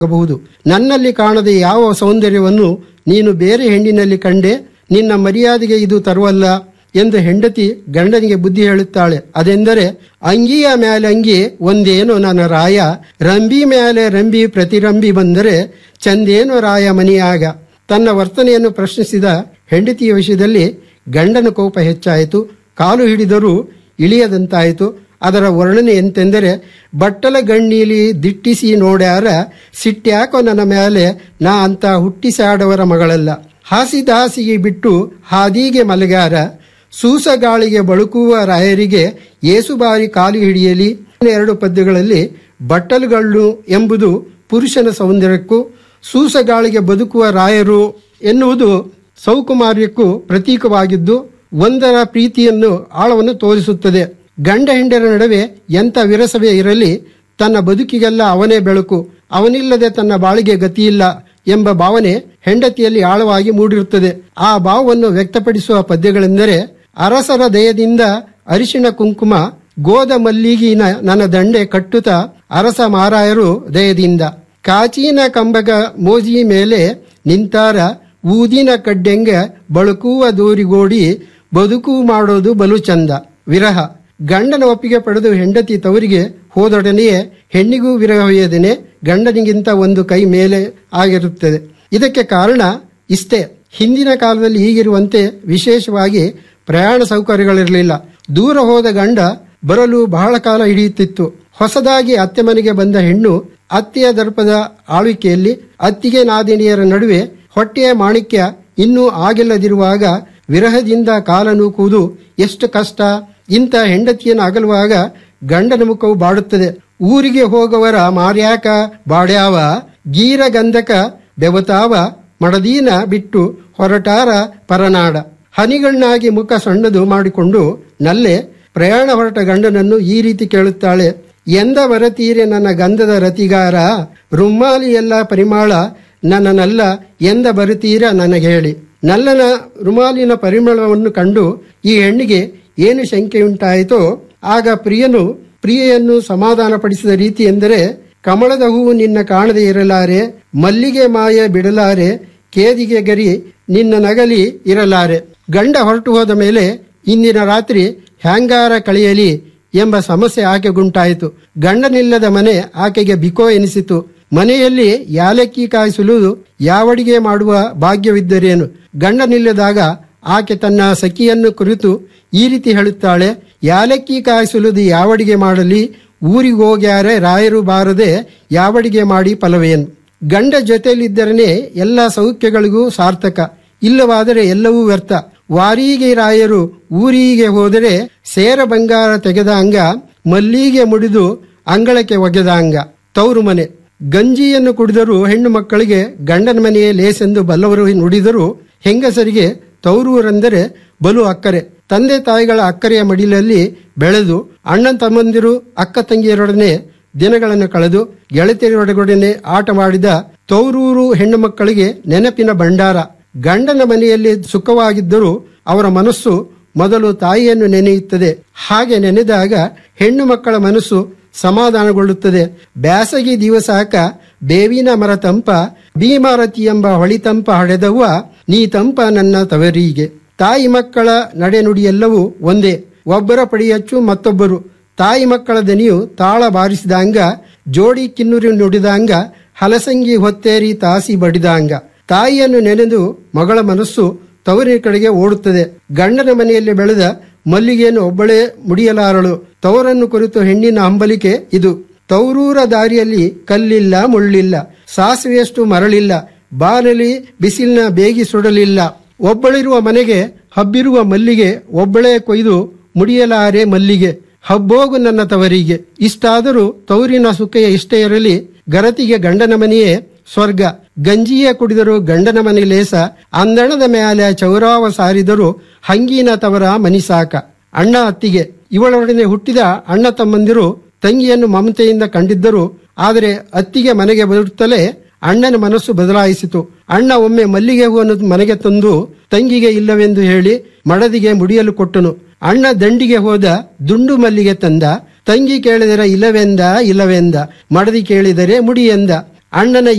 ಆಗಬಹುದು. ನನ್ನಲ್ಲಿ ಕಾಣದೆ ಯಾವ ಸೌಂದರ್ಯವನ್ನು ನೀನು ಬೇರೆ ಹೆಣ್ಣಿನಲ್ಲಿ ಕಂಡೆ, ನಿನ್ನ ಮರ್ಯಾದೆಗೆ ಇದು ತರುವಲ್ಲ ಎಂದು ಹೆಂಡತಿ ಗಂಡನಿಗೆ ಬುದ್ಧಿ ಹೇಳುತ್ತಾಳೆ. ಅದೆಂದರೆ, ಅಂಗಿಯ ಮೇಲೆ ಅಂಗಿ ಒಂದೇನು ನನ್ನ ರಾಯ, ರಂಬಿ ಮೇಲೆ ರಂಬಿ ಪ್ರತಿರಂಬಿ ಬಂದರೆ ಚಂದೇನು ರಾಯ ಮನಿಯಾಗ. ತನ್ನ ವರ್ತನೆಯನ್ನು ಪ್ರಶ್ನಿಸಿದ ಹೆಂಡತಿಯ ವಿಷಯದಲ್ಲಿ ಗಂಡನ ಕೋಪ ಹೆಚ್ಚಾಯಿತು. ಕಾಲು ಹಿಡಿದರೂ ಇಳಿಯದಂತಾಯಿತು. ಅದರ ವರ್ಣನೆ ಎಂತೆಂದರೆ, ಬಟ್ಟಲ ಗಣ್ಣೀಲಿ ದಿಟ್ಟಿಸಿ ನೋಡ್ಯಾರ, ಸಿಟ್ಟ್ಯಾಕೋ ನನ್ನ ಮೇಲೆ, ನಾ ಅಂತ ಹುಟ್ಟಿಸಾಡವರ ಮಗಳಲ್ಲ. ಹಾಸಿದಾಸಿಗೆ ಬಿಟ್ಟು ಹಾದಿಗೆ ಮಲಗ್ಯಾರ, ಸೂಸಗಾಳಿಗೆ ಬಳುಕುವ ರಾಯರಿಗೆ ಏಸು ಬಾರಿ ಕಾಲು ಹಿಡಿಯಲಿ. 2 ಪದ್ಯಗಳಲ್ಲಿ ಬಟ್ಟಲುಗಳು ಎಂಬುದು ಪುರುಷನ ಸೌಂದರ್ಯಕ್ಕೂ, ಸೂಸಗಾಳಿಗೆ ಬದುಕುವ ರಾಯರು ಎನ್ನುವುದು ಸೌಕುಮಾರ್ಯಕ್ಕೂ ಪ್ರತೀಕವಾಗಿದ್ದು ಒಂದರ ಪ್ರೀತಿಯನ್ನು ಆಳವನ್ನು ತೋರಿಸುತ್ತದೆ. ಗಂಡ ಹೆಂಡರ ನಡುವೆ ಎಂಥ ವಿರಸವೇ ಇರಲಿ, ತನ್ನ ಬದುಕಿಗೆಲ್ಲ ಅವನೇ ಬೆಳಕು, ಅವನಿಲ್ಲದೆ ತನ್ನ ಬಾಳಿಗೆ ಗತಿಯಿಲ್ಲ ಎಂಬ ಭಾವನೆ ಹೆಂಡತಿಯಲ್ಲಿ ಆಳವಾಗಿ ಮೂಡಿರುತ್ತದೆ. ಆ ಭಾವವನ್ನು ವ್ಯಕ್ತಪಡಿಸುವ ಪದ್ಯಗಳೆಂದರೆ, ಅರಸರ ದಯದಿಂದ ಅರಿಶಿಣ ಕುಂಕುಮ, ಗೋದ ಮಲ್ಲಿಗಿನ ನನ್ನ ದಂಡೆ ಕಟ್ಟುತ್ತ ಅರಸ ಮಾರಾಯರು ದಯದಿಂದ, ಕಾಚಿನ ಕಂಬಗ ಮೋಜಿ ಮೇಲೆ ನಿಂತಾರ, ಊದಿನ ಕಡ್ಡೆಂಗ ಬಳುಕುವ ದೂರಿಗೋಡಿ ಬದುಕು ಮಾಡೋದು ಬಲು ಚಂದ. ವಿರಹ. ಗಂಡನ ಒಪ್ಪಿಗೆ ಪಡೆದು ಹೆಂಡತಿ ತವರಿಗೆ ಹೋದೊಡನೆಯೇ ಹೆಣ್ಣಿಗೂ ವಿರಹವೇದನೆ ಗಂಡನಿಗಿಂತ ಒಂದು ಕೈ ಮೇಲೆ ಆಗಿರುತ್ತದೆ. ಇದಕ್ಕೆ ಕಾರಣ ಇಷ್ಟೇ, ಹಿಂದಿನ ಕಾಲದಲ್ಲಿ ಈಗಿರುವಂತೆ ವಿಶೇಷವಾಗಿ ಪ್ರಯಾಣ ಸೌಕರ್ಯಗಳಿರಲಿಲ್ಲ. ದೂರ ಹೋದ ಗಂಡ ಬರಲು ಬಹಳ ಕಾಲ ಹಿಡಿಯುತ್ತಿತ್ತು. ಹೊಸದಾಗಿ ಅತ್ತೆ ಮನೆಗೆ ಬಂದ ಹೆಣ್ಣು ಅತ್ತೆಯ ದರ್ಪದ ಆಳ್ವಿಕೆಯಲ್ಲಿ ಅತ್ತಿಗೆ ನಾದಿನಿಯರ ನಡುವೆ ಹೊಟ್ಟೆಯ ಮಾಣಿಕ್ಯ ಇನ್ನೂ ಆಗಿಲ್ಲದಿರುವಾಗ ವಿರಹದಿಂದ ಕಾಲ ನೂಕುವುದು ಎಷ್ಟು ಕಷ್ಟ. ಇಂಥ ಹೆಂಡತಿಯನ್ನು ಅಗಲುವಾಗ ಗಂಡನ ಮುಖವು ಬಾಡುತ್ತದೆ. ಊರಿಗೆ ಹೋಗವರ ಮಾರ್ಯಾಕ ಬಾಡ್ಯಾವ, ಗೀರ ಗಂಧಕ ಬೆವತಾವ, ಮಡದೀನ ಬಿಟ್ಟು ಹೊರಟಾರ ಪರನಾಡ. ಹನಿಗಣ್ಣಾಗಿ ಮುಖ ಸಣ್ಣದು ಮಾಡಿಕೊಂಡು ನಲ್ಲೆ ಪ್ರಯಾಣ ಹೊರಟ ಗಂಡನನ್ನು ಈ ರೀತಿ ಕೇಳುತ್ತಾಳೆ. ಎಂದ ಬರತೀರೆ ನನ್ನ ಗಂಧದ ರತಿಗಾರ, ರುಮ್ಮಾಲಿ ಎಲ್ಲ ಪರಿಮಾಳ ನನ್ನನಲ್ಲ ಎಂದ ಬರುತ್ತೀರ ನನಗೆ ಹೇಳಿ. ನಲ್ಲನ ರುಮಾಲಿನ ಪರಿಮಳವನ್ನು ಕಂಡು ಈ ಹೆಣ್ಣಿಗೆ ಏನು ಶಂಕೆಯುಂಟಾಯಿತೋ ಆಗ ಪ್ರಿಯೆಯನ್ನು ಸಮಾಧಾನಪಡಿಸಿದ ರೀತಿ ಎಂದರೆ, ಕಮಲದ ಹೂವು ನಿನ್ನ ಕಾಣದೇ ಇರಲಾರೆ, ಮಲ್ಲಿಗೆ ಮಾಯ ಬಿಡಲಾರೆ, ಕೇದಿಗೆ ಗರಿ ನಿನ್ನ ನಗಲಿ ಇರಲಾರೆ. ಗಂಡ ಹೊರಟು ಹೋದ ಮೇಲೆ ಇಂದಿನ ರಾತ್ರಿ ಹ್ಯಾಂಗಾರ ಕಳೆಯಲಿ ಎಂಬ ಸಮಸ್ಯೆ ಆಕೆಗುಂಟಾಯಿತು. ಗಂಡನಿಲ್ಲದ ಮನೆ ಆಕೆಗೆ ಬಿಕೋ ಎನಿಸಿತು. ಮನೆಯಲ್ಲಿ ಯಾಲಕ್ಕಿ ಕಾಯಿ ಸುಲಿದು ಯಾವಡಿಗೆ ಮಾಡುವ ಭಾಗ್ಯವಿದ್ದರೇನು. ಗಂಡನಿಲ್ಲದಾಗ ಆಕೆ ತನ್ನ ಸಖಿಯನ್ನು ಕುರಿತು ಈ ರೀತಿ ಹೇಳುತ್ತಾಳೆ. ಯಾಲಕ್ಕಿ ಕಾಯಿ ಸುಲಿದು ಯಾವಡಿಗೆ ಮಾಡಲಿ, ಊರಿಗೆ ಹೋಗ್ಯಾರೆ ರಾಯರು ಬಾರದೆ ಯಾವಡಿಗೆ ಮಾಡಿ ಫಲವೇನು. ಗಂಡ ಜೊತೆಯಲ್ಲಿದ್ದರನೇ ಎಲ್ಲ ಸೌಖ್ಯಗಳಿಗೂ ಸಾರ್ಥಕ, ಇಲ್ಲವಾದರೆ ಎಲ್ಲವೂ ವ್ಯರ್ಥ. ವಾರಿಗೆ ರಾಯರು ಊರಿಗೆ ಹೋದರೆ ಸೇರ ಬಂಗಾರ ತೆಗೆದಾಂಗ, ಮಲ್ಲಿಗೆ ಮುಡಿದು ಅಂಗಳಕ್ಕೆ ಒಗೆದಾಂಗ. ತವರು ಮನೆ. ಗಂಜಿಯನ್ನು ಕುಡಿದರೂ ಹೆಣ್ಣು ಮಕ್ಕಳಿಗೆ ಗಂಡನ ಮನೆಯೇ ಲೇಸೆಂದು ಬಲ್ಲವರು ನುಡಿದರೂ ಹೆಂಗಸರಿಗೆ ತೌರೂರೆಂದರೆ ಬಲು ಅಕ್ಕರೆ. ತಂದೆ ತಾಯಿಗಳ ಅಕ್ಕರೆಯ ಮಡಿಲಲ್ಲಿ ಬೆಳೆದು ಅಣ್ಣ ತಮ್ಮಂದಿರು ಅಕ್ಕ ತಂಗಿಯರೊಡನೆ ದಿನಗಳನ್ನು ಕಳೆದು ಗೆಳತಿಯರೊಡನೆ ಆಟ ಮಾಡಿದ ತೌರೂರು ಹೆಣ್ಣು ಮಕ್ಕಳಿಗೆ ನೆನಪಿನ ಭಂಡಾರ. ಗಂಡನ ಮನೆಯಲ್ಲಿ ಸುಖವಾಗಿದ್ದರೂ ಅವರ ಮನಸ್ಸು ಮೊದಲು ತಾಯಿಯನ್ನು ನೆನೆಯುತ್ತದೆ. ಹಾಗೆ ನೆನೆದಾಗ ಹೆಣ್ಣು ಮಕ್ಕಳ ಮನಸ್ಸು ಸಮಾಧಾನಗೊಳ್ಳುತ್ತದೆ. ಬ್ಯಾಸಗಿ ದಿವಸಾಕ ಬೇವಿನ ಮರ ತಂಪ, ಭೀಮಾರತಿ ಎಂಬ ಹೊಳಿತಂಪ ಹಡೆದವ್ವ ನೀ ತಂಪ ನನ್ನ ತವರಿಗೆ. ತಾಯಿ ಮಕ್ಕಳ ನಡೆನುಡಿಯೆಲ್ಲವೂ ಒಂದೇ, ಒಬ್ಬರ ಪಡಿಯಚ್ಚು ಮತ್ತೊಬ್ಬರು. ತಾಯಿ ಮಕ್ಕಳ ದನಿಯು ತಾಳ ಬಾರಿಸಿದಂಗ, ಜೋಡಿ ಕಿನ್ನೂರಿ ನುಡಿದಂಗ, ಹಲಸಂಗಿ ಹೊತ್ತೇರಿ ತಾಸಿ ಬಡಿದಂಗ. ತಾಯಿಯನ್ನು ನೆನೆದು ಮಗಳ ಮನಸ್ಸು ತವರಿನ ಕಡೆಗೆ ಓಡುತ್ತದೆ. ಗಂಡನ ಮನೆಯಲ್ಲಿ ಬೆಳೆದ ಮಲ್ಲಿಗೆಯನ್ನು ಒಬ್ಬಳೇ ಮುಡಿಯಲಾರಳು. ತವರನ್ನು ಕುರಿತು ಹೆಣ್ಣಿನ ಹಂಬಲಿಕೆ ಇದು. ತವರೂರ ದಾರಿಯಲ್ಲಿ ಕಲ್ಲಿಲ್ಲ ಮುಳ್ಳಿಲ್ಲ, ಸಾಸಿವೆಯಷ್ಟು ಮರಳಿಲ್ಲ, ಬಾನಲಿ ಬಿಸಿಲಿನ ಬೇಗಿ ಸುಡಲಿಲ್ಲ. ಒಬ್ಬಳಿರುವ ಮನೆಗೆ ಹಬ್ಬಿರುವ ಮಲ್ಲಿಗೆ, ಒಬ್ಬಳೇ ಕೊಯ್ದು ಮುಡಿಯಲಾರೆ ಮಲ್ಲಿಗೆ. ಹಬ್ಬೋಗು ನನ್ನ ತವರಿಗೆ. ಇಷ್ಟಾದರೂ ತವರಿನ ಸುಖೆಯ ಇಷ್ಟೇ ಇರಲಿ, ಗರತಿಗೆ ಗಂಡನ ಮನೆಯೇ ಸ್ವರ್ಗ. ಗಂಜಿಯ ಕುಡಿದರು ಗಂಡನ ಮನೆ ಲೇಸ, ಅಂದಣದ ಮ್ಯಾಲೆ ಚೌರಾವ ಸಾರಿದರು ಹಂಗಿನ ತವರ ಮನಿಸಾಕ. ಅಣ್ಣ ಅತ್ತಿಗೆ. ಇವಳೊಡನೆ ಹುಟ್ಟಿದ ಅಣ್ಣ ತಮ್ಮಂದಿರು ತಂಗಿಯನ್ನು ಮಮತೆಯಿಂದ ಕಂಡಿದ್ದರು. ಆದರೆ ಅತ್ತಿಗೆ ಮನೆಗೆ ಬರುತ್ತಲೇ ಅಣ್ಣನ ಮನಸ್ಸು ಬದಲಾಯಿಸಿತು. ಅಣ್ಣ ಒಮ್ಮೆ ಮಲ್ಲಿಗೆ ಹೂವನ್ನು ಮನೆಗೆ ತಂದು ತಂಗಿಗೆ ಇಲ್ಲವೆಂದು ಹೇಳಿ ಮಡದಿಗೆ ಮುಡಿಯಲು ಕೊಟ್ಟನು. ಅಣ್ಣ ದಂಡಿಗೆ ಹೋದ, ದುಂಡು ಮಲ್ಲಿಗೆ ತಂದ. ತಂಗಿ ಕೇಳಿದರೆ ಇಲ್ಲವೆಂದ, ಮಡದಿ ಕೇಳಿದರೆ ಮುಡಿಯೆಂದ. ಅಣ್ಣನ